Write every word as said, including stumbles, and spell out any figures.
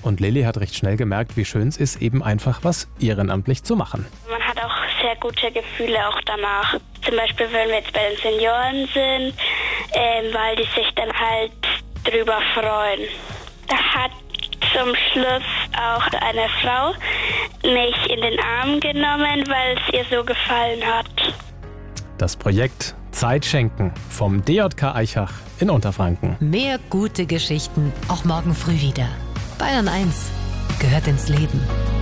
Und Lilly hat recht schnell gemerkt, wie schön es ist, eben einfach was ehrenamtlich zu machen. Man hat auch sehr gute Gefühle auch danach. Zum Beispiel, wenn wir jetzt bei den Senioren sind, ähm, weil die sich dann halt drüber freuen. Da hat zum Schluss auch eine Frau mich in den Arm genommen, weil es ihr so gefallen hat. Das Projekt Zeit schenken vom D J K Aichach in Unterfranken. Mehr gute Geschichten auch morgen früh wieder. Bayern eins gehört ins Leben.